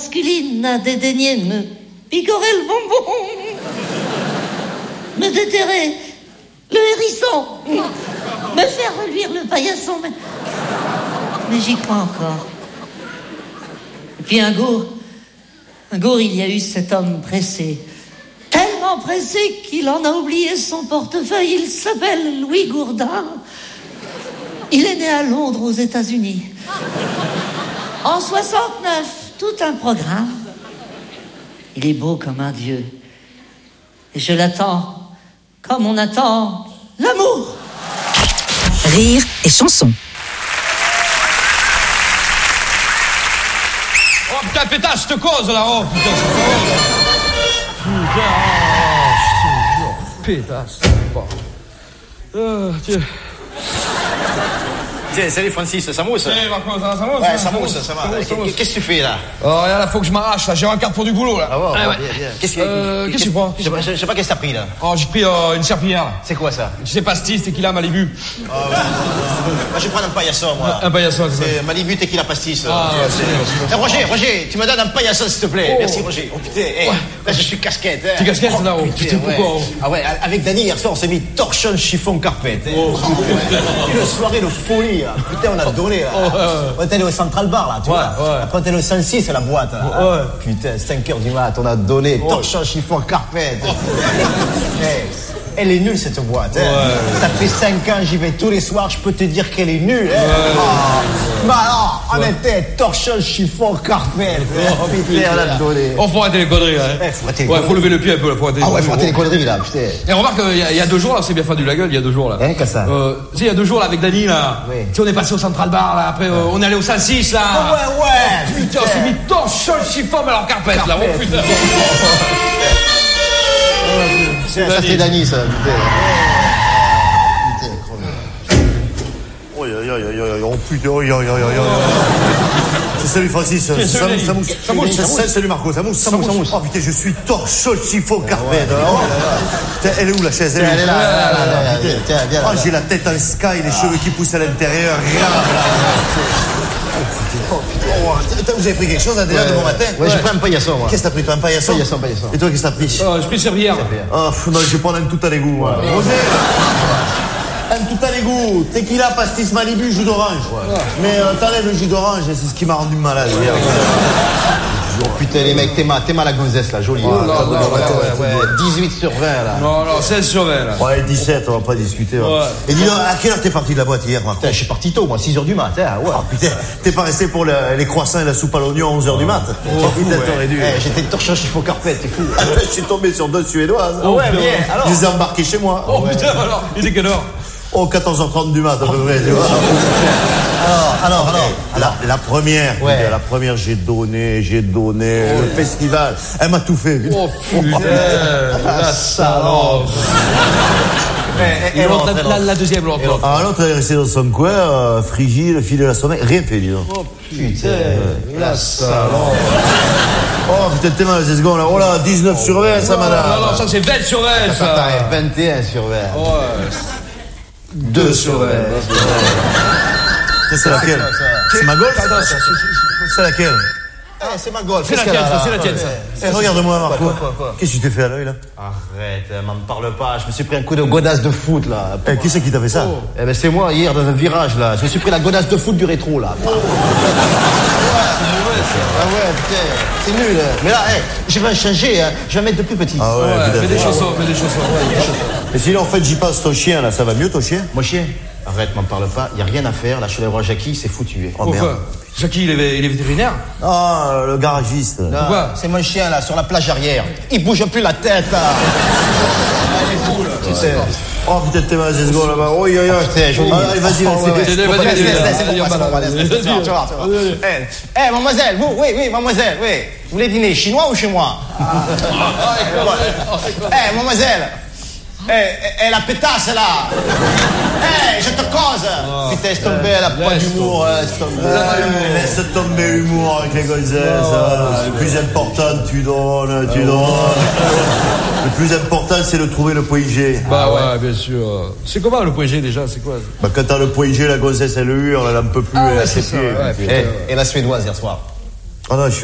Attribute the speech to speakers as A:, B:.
A: masculine a dédaigné de me picorer le bonbon, me déterrer le hérisson, me faire reluire le paillasson, mais j'y crois encore. Et puis un jour, il y a eu cet homme pressé, tellement pressé qu'il en a oublié son portefeuille. Il s'appelle Louis Gourdin. Il est né à Londres, aux États-Unis. En 69, tout un programme. Il est beau comme un dieu. Et je l'attends comme on attend l'amour.
B: Rire et chanson.
C: Oh putain, pétasse, je te cause là, oh putain, pétasse, tiens.
D: Tiens, salut Francis, ça mousse?
C: Salut Marco, ça va?
D: Ouais, ça mousse, ça va. Qu'est-ce que tu fais là?
C: Oh, regarde là, faut que je m'arrache là, j'ai un quart pour du boulot là.
D: Ah ouais,
C: ouais.
D: Bien. Qu'est-ce
C: que tu prends?
D: Je sais pas qu'est-ce que t'as pris là.
C: Oh, j'ai pris une serpillière là.
D: C'est quoi ça?
C: Tu sais, pastis, tequila, Malibu.
D: Moi je vais prendre un paillasson moi.
C: Un paillasson, c'est ça.
D: Malibu, tequila, pastis.
C: Ah, ouais,
D: Roger, tu me donnes un paillasson s'il te plaît. Merci Roger. Oh putain, là je suis casquette.
C: Tu casquette là, oh putain, pourquoi?
D: Ah ouais, avec Dany hier soir on s'est mis torchon chiffon carpette. Une soirée de folie là. Putain, on a donné là. On est allé au Central Bar là, tu vois. Après on est allé au 106 la boîte là. Putain, 5h du mat, on a donné torchon chiffon carpette. Elle est nulle cette boîte. Ça fait 5 ans, j'y vais tous les soirs, je peux te dire qu'elle est nulle. Mais alors, on était torchon chiffon carpette. Putain, on a donné.
C: Oh, faut arrêter les conneries là. Faut lever le pied un peu là, faut arrêter.
D: Ah ouais, faut arrêter les conneries là, putain.
C: Et remarque, il y a 2 jours là, on s'est bien fendu la gueule, il y a 2 jours là.
D: Qu'est-ce ça?
C: Tu sais, il y a 2 jours là avec Dany là. Tu sais, on est passé au Central Bar là, après on est allé au 106 là.
D: Ouais.
C: Putain, on s'est mis torchon chiffon mais alors carpette là, oh putain.
D: Ça c'est Dany ça, putain.
E: Oh putain, salut Francis, ça mousse. Salut Marco, ça mousse. Oh putain, je suis torchon chiffon carpette. Putain, elle est où la chaise?
D: Elle est là. Tiens, viens là.
E: Oh, j'ai la tête en sky, les cheveux qui poussent à l'intérieur. Vous avez pris quelque chose déjà de bon matin?
D: Ouais, j'ai pris un paillasson moi.
E: Qu'est-ce que t'as pris? Toi, un paillasson?
D: Paillasson.
E: Et toi, qu'est-ce que t'as pris?
C: J'ai pris serpillière.
E: Oh, non, je vais prendre un tout à l'égout. Roger, un tout à l'égout. Tequila, pastis, Malibu, jus d'orange. Mais t'enlèves le jus d'orange, c'est ce qui m'a rendu malade hier.
D: Oh putain les mecs, t'es mal la gonzesse là, jolie. 18 sur 20 là.
C: Non, 16 sur 20 là.
E: Ouais, 17, on va pas discuter. Et dis-donc, à quelle heure t'es parti de la boîte hier, Marco?
D: Putain, je suis parti tôt, moi, 6h du mat.
E: Oh putain, t'es pas resté pour les croissants et la soupe à l'oignon à 11h du mat? Oh putain, t'aurais dû.
D: J'étais torchon chiffon carpette, t'es fou.
E: Je suis tombé sur 2 Suédoises.
D: Ouais, bien, alors.
E: Je les ai embarqués chez moi.
C: Oh putain, alors, il est quelle heure?
E: Oh, 14h30 du mat, à peu près, tu vois. Alors, la première, j'ai donné, le festival, elle m'a tout fait.
C: Oh putain, la salope. Et la deuxième, l'autre.
E: Ah, l'autre, elle est restée dans son coin, frigide, fil de la sommeil, rien fait, dis donc.
C: Oh putain, la salope.
E: Oh putain, t'es mal, ces secondes là. Oh là, 19 sur 20, ça, madame.
C: Non, ça c'est 20 sur 20, ça.
D: 21 sur 20.
C: Ouais.
E: 2 sur 20. C'est laquelle? C'est ma golf? C'est laquelle?
D: C'est ma golf.
C: C'est la tienne, ça.
E: Regarde-moi, Marco.
D: Quoi?
E: Qu'est-ce que tu t'es fait à l'œil là?
D: Arrête, m'en parle pas. Je me suis pris un coup de godasse de foot là.
E: Qui c'est qui t'a fait ça?
D: Eh ben c'est moi hier dans un virage là. Je me suis pris la godasse de foot du rétro là. Ah ouais, putain, c'est nul. Mais là, je vais changer, je vais mettre de plus petit.
E: Ah ouais,
C: mets des chaussons.
E: Et sinon, en fait, j'y passe ton chien là, ça va mieux ton chien?
D: Mon chien? Arrête, m'en parle pas. Y a rien à faire. Là, je suis allé voir Jackie, c'est foutu.
E: Oh merde.
C: Jackie, il est vétérinaire?
E: Ah, le garagiste.
D: Pourquoi? C'est mon chien là, sur la plage arrière. Il bouge plus la tête là.
E: Oh putain, t'es mal, 16 secondes là-bas. Oh,
D: putain, joli.
E: Allez, vas-y.
D: Mademoiselle, oui, mademoiselle, oui. Vous voulez dîner chez moi? Mademoiselle. La pétasse là. Je te cause. Putain, laisse tomber, elle a pas d'humour.
E: Laisse tomber l'humour avec les gonzesses. Le plus important, tu donnes. Le plus important, c'est de trouver le point G.
C: Bah ouais, bien sûr. C'est comment le point G déjà? C'est quoi?
E: Bah quand t'as le point G, la gonzesse, elle hurle, elle en peut plus, elle a ses pieds.
D: Et la suédoise hier soir.
E: Ah non,